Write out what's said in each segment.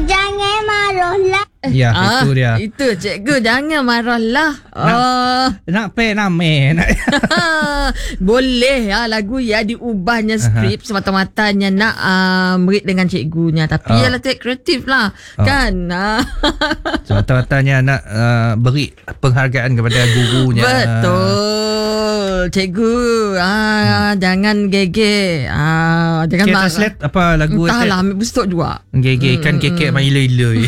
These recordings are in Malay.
jangan marahlah. Ya, itu dia. Itu cikgu, jangan marahlah. Nak pay nama nak. Boleh ya lagu ya diubahnya skrip semata-matanya nak murid dengan cikgunya, tapi ialah tak kreatif lah kan. Semata-matanya nak beri penghargaan kepada gurunya. Betul cikgu. Jangan gege. Jangan Okay, marah. translate apa lagu? Entahlah, ambil besok juga. Gege kan kekek main iloi.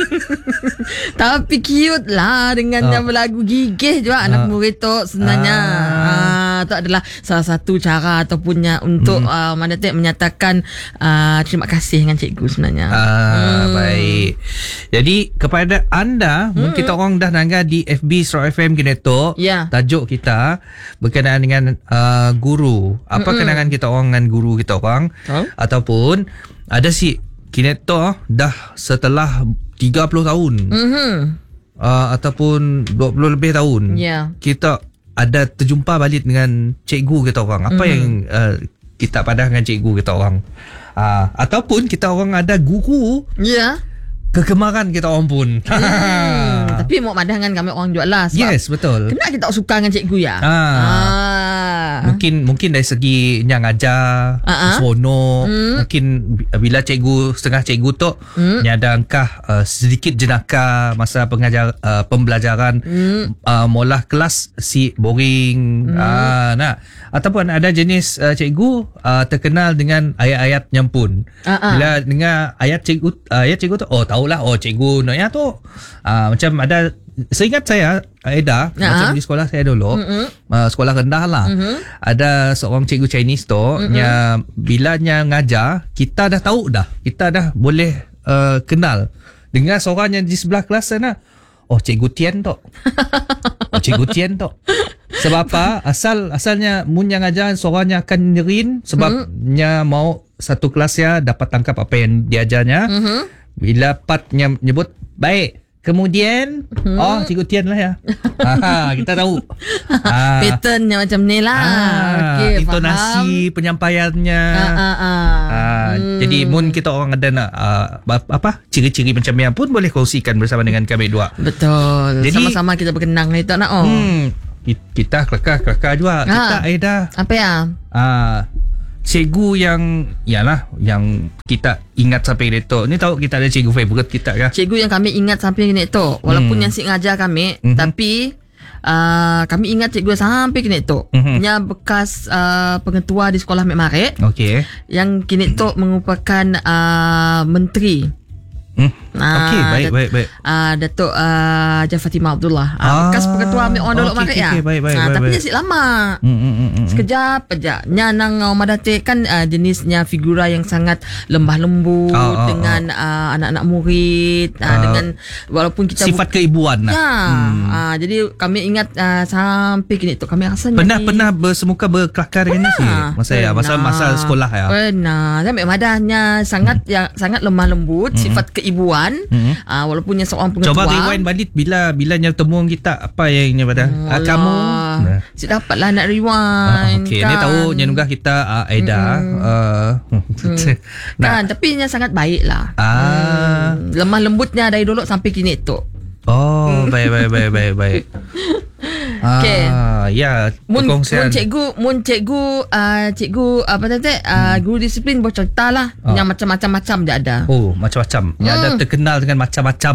Tapi cute lah dengan nama lagu gigih juga anak murid tu sebenarnya. Itu adalah salah satu cara ataupun untuk mana tu menyatakan terima kasih dengan cikgu sebenarnya. Baik. Jadi kepada anda, mungkin kita orang dah nangga di FB Sarawak FM Kinetok. Ya. Tajuk kita berkenaan dengan guru. Apa kenangan kita orang dengan guru kita orang? Ataupun ada si Kinetok dah setelah 30 tahun ataupun 20 lebih tahun, kita ada terjumpa balik dengan cikgu kita orang. Apa yang kita padah dengan cikgu kita orang, ataupun kita orang ada guru kegemaran kita orang pun. Tapi mau madah dengan kami orang juga lah. Yes, betul. Kenapa kita suka dengan cikgu ya? Mungkin dari segi yang ngajar, seronok. Mungkin bila setengah cikgu tu ada angkah sedikit jenaka masa pembelajaran, molah kelas si boring. Ataupun ada jenis cikgu terkenal dengan ayat-ayatnya pun. Bila dengar ayat cikgu tu, tahulah cikgu noya tu. Macam ada, seingat saya Aida, macam di sekolah saya dulu, sekolah rendah lah, ada seorang cikgu Chinese tu, bila ngajar, kita dah tahu dah, kita dah boleh kenal dengar suaranya di sebelah kelas sana. Cikgu Tian tu. Cikgu Tian tu. Sebab apa? Asalnya mun yang ngajar suaranya akan nyerin sebabnya mau satu kelasnya dapat tangkap apa yang diajarnya. Bila partnya nyebut baik, kemudian Cikgu Tian lah ya. Kita tahu patternnya macam ni lah. Okay, intonasi faham. Penyampaiannya. Jadi mun kita orang ada nak ciri-ciri macam ni pun boleh kongsikan bersama dengan kami dua. Betul. Jadi, sama-sama kita berkenang ni tak nak. Kita kelakar juga. Kita Aida. Apa ya? Cikgu yang kita ingat sampai detok. Ni tahu kita ada cikgu favourite kita kah? Cikgu yang kami ingat sampai detok. Walaupun yang si ngajar kami, tapi kami ingat cikgu sampai kini tu. Nya bekas pengetua di sekolah Mek Maret. Okey. Yang kini tu merupakan menteri. Okey, baik. Datuk Haji Fatimah Abdullah. Bekas pengetua Mek Orang Dolok Maret ya. Baik. Tapi dia si lama. Sekejap aja. Nya nang Omar Datuk kan jenisnya figura yang sangat lembah lembut dengan anak-anak murid, dengan walaupun kita sifat keibuan lah. Jadi kami ingat sampai kini tu kami rasa pernah bersemuka berkelakar dengan si masa sekolah ya. Pernah. Mek madahnya sangat lemah lembut, sifat keibuan. Walaupun yang seorang pengetua. Coba rewind balik bila temu kita apa yang pada kamu. Si dapatlah nak rewind. Okey, ni tahu yang juga kita Aida. Kan, tapi nya sangat baik lah. Lemah lembutnya dari dulu sampai kini tu. Baik. Okay. Ya, mun cikgu apa tadi guru disiplin boleh cerita lah yang macam-macam dia ada. Macam-macam. Yang ada terkenal dengan macam-macam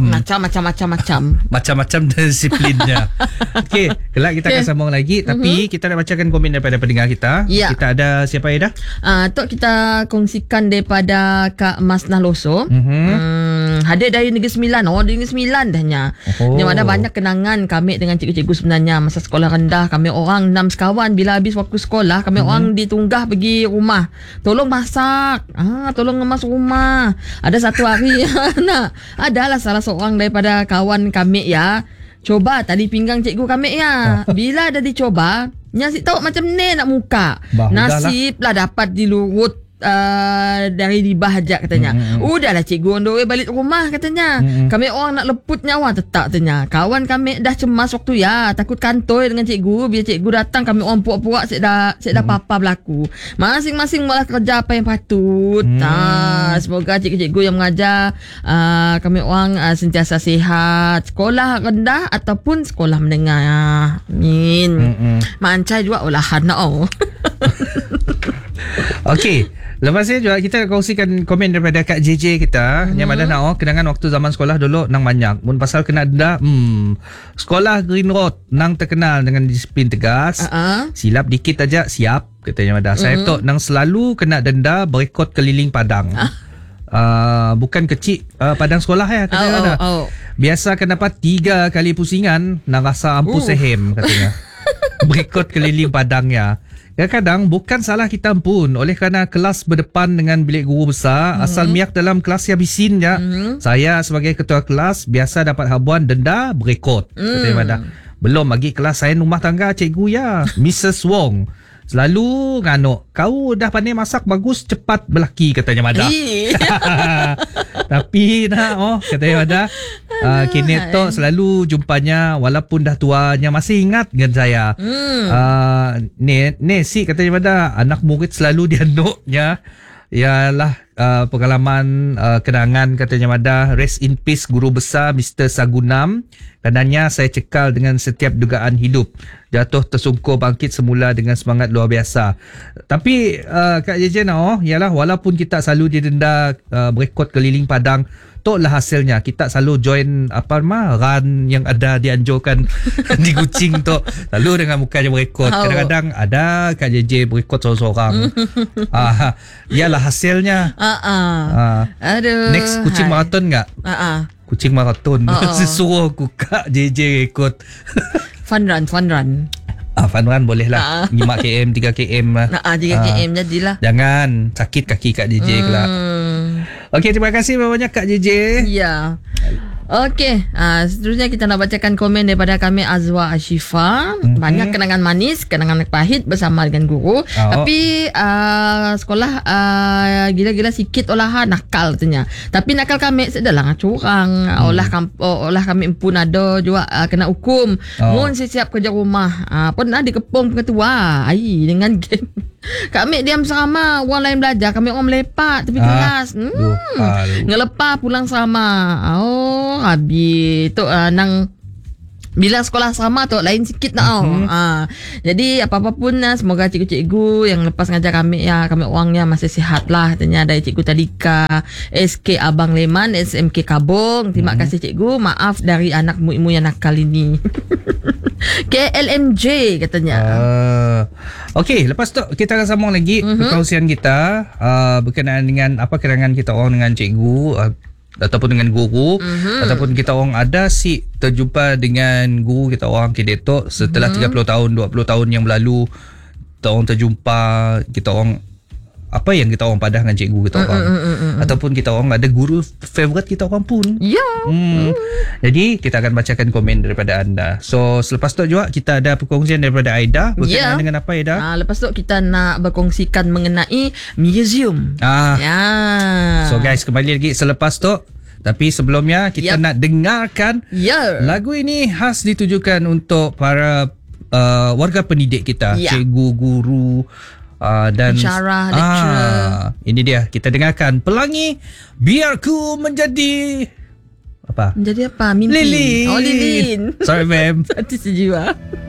disiplinnya. Okey, kelak kita akan sambung lagi, tapi kita nak bacakan komen daripada pendengar kita. Kita ada siapa Aida? Tok kita kongsikan daripada Kak Mas Naloso. Hadir dari Negeri Sembilan. Dari Negeri Sembilan dahnya. Yang ada banyak kenangan kami dengan cikgu-cikgu sebenarnya. Masa sekolah rendah, kami orang 6 sekawan. Bila habis waktu sekolah, kami orang ditunggah pergi rumah. Tolong masak. Tolong ngemas rumah. Ada satu hari adalah salah seorang daripada kawan kami ya, coba tali pinggang cikgu kami ya. Bila dah dicoba, nyasik tahu macam ni nak muka. Nasib lah dapat dilurut dari Libah Hajat katanya. Udahlah cikgu on the way balik rumah katanya. Kami orang nak leput nyawa tetap katanya. Kawan kami dah cemas waktu ya, takut kantoi dengan cikgu. Biar cikgu datang kami orang puak-puak sik dah apa berlaku. Masing-masing malah kerja apa yang patut. Semoga cikgu-cikgu yang mengajar kami orang sentiasa sihat, sekolah rendah ataupun sekolah menengah. Amin. Mancai juga olahan nak. Okey. Lepas ni juga kita kongsikan komen daripada Kak JJ kita yang ada nak kenangan waktu zaman sekolah dulu nang banyak. Mun pasal kena denda, sekolah Green Road nang terkenal dengan disiplin tegas. Silap dikit aja siap katanya ada. Saya tu nang selalu kena denda berekod keliling padang. Bukan kecil padang sekolah ya katanya ada. Biasa akan dapat 3 kali pusingan nang rasa ampu sehem katanya. Berekod keliling padangnya. Kadang-kadang bukan salah kita pun oleh kerana kelas berdepan dengan bilik guru besar, asal miak dalam kelas yang bisin ya. Saya sebagai ketua kelas biasa dapat habuan denda berekod. Katanya belum lagi kelas saya rumah tangga cikgu ya, Mrs. Wong. Selalu ngano, kau dah pandai masak bagus, cepat belaki katanya Mada. Tapi katanya Mada, kini tu selalu jumpanya walaupun dah tuanya masih ingat dengan saya. Si katanya Mada, anak murid selalu dianduknya. Ialah pengalaman kenangan katanya Mada. Rest in peace guru besar Mr. Sagunam. Karenanya saya cekal dengan setiap dugaan hidup. Jatuh tersungkur bangkit semula dengan semangat luar biasa. Tapi Kak JJ ialah walaupun kita selalu didenda berekod keliling padang, lah hasilnya kita selalu join run yang ada dianjurkan di Kuching tu, selalu dengan mukanya berekod. Kadang-kadang ada Kak JJ berekod seorang-seorang. Ialah hasilnya. Aduh. Next Kuching marathon enggak? Kuching marathon. Suruh aku Kak JJ rekod. Fun run. Fun run boleh lah. 5 km 3 km lah. 3 km jadilah. Jangan sakit kaki Kak JJ kelak. Okey, terima kasih banyak Kak JJ. Ya. Okey, seterusnya kita nak bacakan komen daripada kami Azwa Ashifa. Banyak kenangan manis, kenangan pahit bersama dengan guru. Tapi sekolah gila-gila sikit olahan nakal katanya. Tapi nakal kami sedang curang. Olah kami pun ada juga kena hukum. Mun siap kerja rumah. Pernah dikepung ketua. Dengan game. Kami diam sama, orang lain belajar, kami orang melepak tepi kelas. Ngelepah pulang sama. Habis tu nang bila sekolah sama tu lain sikit jadi apa-apa pun semoga cikgu-cikgu yang lepas ngajar kami kami orangnya masih sihat lah. Katanya dari Cikgu Tadika, SK Abang Leman, SMK Kabung. Terima kasih cikgu, maaf dari anak mu yang nakal ini. KLMJ katanya. Okey, lepas tu kita akan sambung lagi perkongsian kita berkenaan dengan apa kenangan kita orang dengan cikgu ataupun dengan guru ataupun kita orang ada terjumpa dengan guru kita orang Kedetok setelah 30 tahun 20 tahun yang berlalu. Kita orang terjumpa, kita orang apa yang kita orang padah dengan cikgu kita orang ataupun kita orang ada guru favourite kita orang pun. Jadi kita akan bacakan komen daripada anda. So selepas tu juga kita ada perkongsian daripada Aida berkenaan dengan apa Aida? Lepas tu kita nak berkongsikan mengenai museum. So guys, kembali lagi selepas tu. Tapi sebelumnya kita nak dengarkan lagu ini khas ditujukan untuk para warga pendidik kita, cikgu, guru dan pensyarah, lecturer. Ini dia, kita dengarkan Pelangi Biarku Menjadi apa? Menjadi apa? Mimpi. Lilin. Lilin. Sorry ma'am. Hati sejiwa.